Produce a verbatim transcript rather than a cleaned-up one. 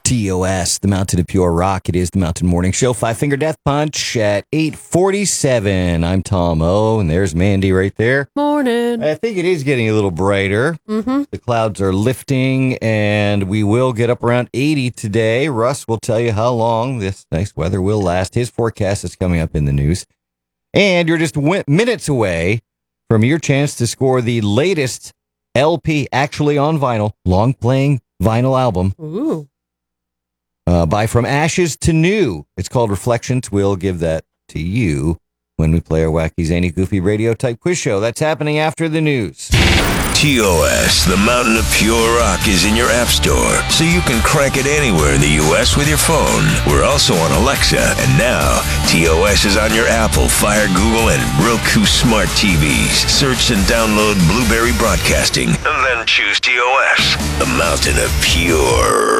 T O S, the Mountain of Pure Rock. It is the Mountain Morning Show. Five Finger Death Punch at eight forty-seven. I'm Tom O, and there's Mandy right there. Morning. I think it is getting a little brighter. Mm-hmm. The clouds are lifting, and we will get up around eighty today. Russ will tell you how long this nice weather will last. His forecast is coming up in the news. And you're just w- minutes away from your chance to score the latest L P, actually on vinyl, long-playing vinyl album. Ooh. Uh, by From Ashes to New. It's called Reflections. We'll give that to you when we play our wacky, zany, goofy radio type quiz show. That's happening after the news. T O S, the Mountain of Pure Rock, is in your app store, so you can crank it anywhere in the U S with your phone. We're also on Alexa, and now T O S is on your Apple, Fire, Google, and Roku smart T Vs. Search and download Blueberry Broadcasting, and then choose T O S, the Mountain of Pure